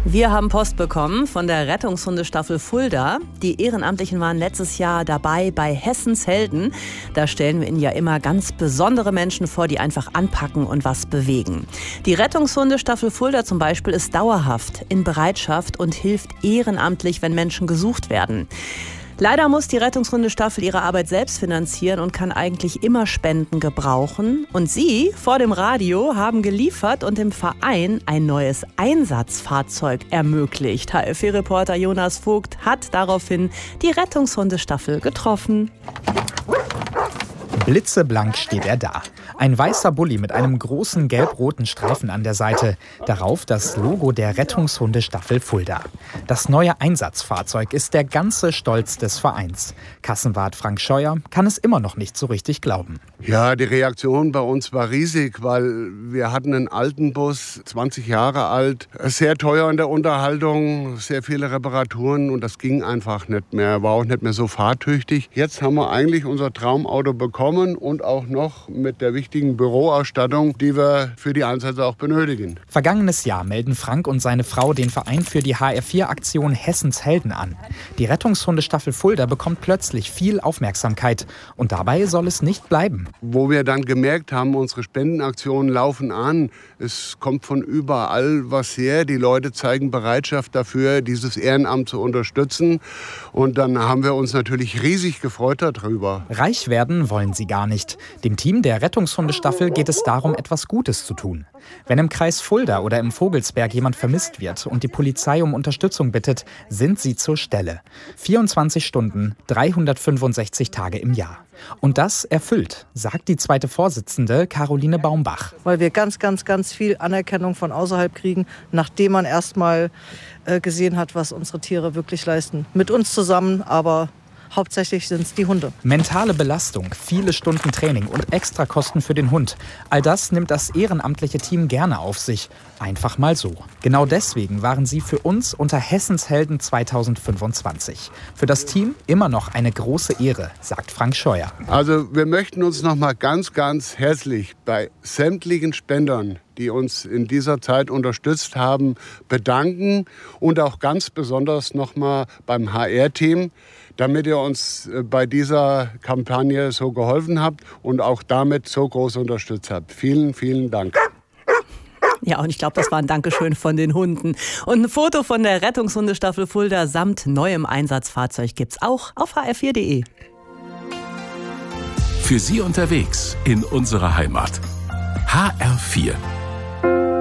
Wir haben Post bekommen von der Rettungshundestaffel Fulda. Die Ehrenamtlichen waren letztes Jahr dabei bei Hessens Helden. Da stellen wir Ihnen ja immer ganz besondere Menschen vor, die einfach anpacken und was bewegen. Die Rettungshundestaffel Fulda zum Beispiel ist dauerhaft in Bereitschaft und hilft ehrenamtlich, wenn Menschen gesucht werden. Leider muss die Rettungshundestaffel ihre Arbeit selbst finanzieren und kann eigentlich immer Spenden gebrauchen. Und Sie vor dem Radio haben geliefert und dem Verein ein neues Einsatzfahrzeug ermöglicht. HFE-Reporter Jonas Vogt hat daraufhin die Rettungshundestaffel getroffen. Blitzeblank steht er da. Ein weißer Bulli mit einem großen gelb-roten Streifen an der Seite. Darauf das Logo der Rettungshundestaffel Fulda. Das neue Einsatzfahrzeug ist der ganze Stolz des Vereins. Kassenwart Frank Scheuer kann es immer noch nicht so richtig glauben. Ja, die Reaktion bei uns war riesig, weil wir hatten einen alten Bus, 20 Jahre alt, sehr teuer in der Unterhaltung, sehr viele Reparaturen und das ging einfach nicht mehr, war auch nicht mehr so fahrtüchtig. Jetzt haben wir eigentlich unser Traumauto bekommen und auch noch mit der wichtigen Büroausstattung, die wir für die Einsätze auch benötigen. Vergangenes Jahr melden Frank und seine Frau den Verein für die HR4-Aktion Hessens Helden an. Die Rettungshundestaffel Fulda bekommt plötzlich viel Aufmerksamkeit und dabei soll es nicht bleiben. Wo wir dann gemerkt haben, unsere Spendenaktionen laufen an, es kommt von überall was her, die Leute zeigen Bereitschaft dafür, dieses Ehrenamt zu unterstützen und dann haben wir uns natürlich riesig gefreut darüber. Reich werden wollen sie gar nicht. Dem Team der Rettungshundestaffel geht es darum, etwas Gutes zu tun. Wenn im Kreis Fulda oder im Vogelsberg jemand vermisst wird und die Polizei um Unterstützung bittet, sind sie zur Stelle. 24 Stunden, 365 Tage im Jahr. Und das erfüllt, sagt die zweite Vorsitzende Caroline Baumbach. Weil wir ganz viel Anerkennung von außerhalb kriegen, nachdem man erstmal gesehen hat, was unsere Tiere wirklich leisten. Mit uns zusammen, aber hauptsächlich sind es die Hunde. Mentale Belastung, viele Stunden Training und Extrakosten für den Hund. All das nimmt das ehrenamtliche Team gerne auf sich. Einfach mal so. Genau deswegen waren sie für uns unter Hessens Helden 2025. Für das Team immer noch eine große Ehre, sagt Frank Scheuer. Also wir möchten uns noch mal ganz herzlich bei sämtlichen Spendern, die uns in dieser Zeit unterstützt haben, bedanken und auch ganz besonders noch mal beim HR-Team, damit ihr uns bei dieser Kampagne so geholfen habt und auch damit so groß unterstützt habt. Vielen Dank. Ja, und ich glaube, das war ein Dankeschön von den Hunden. Und ein Foto von der Rettungshundestaffel Fulda samt neuem Einsatzfahrzeug gibt's auch auf hr4.de. Für Sie unterwegs in unserer Heimat. HR4